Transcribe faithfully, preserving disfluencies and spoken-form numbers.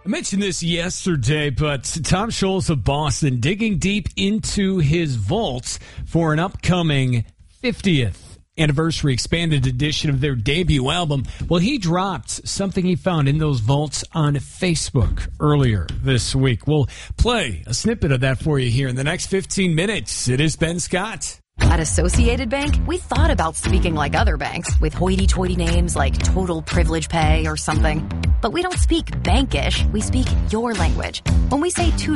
I mentioned this yesterday, but Tom Scholz of Boston digging deep into his vaults for an upcoming fiftieth anniversary expanded edition of their debut album. Well, he dropped something he found in those vaults on Facebook earlier this week. We'll play a snippet of that for you here in the next fifteen minutes. It is Ben Scott. At Associated Bank, we thought about speaking like other banks with hoity-toity names like Total Privilege Pay or something. But we don't speak bankish, we speak your language. When we say two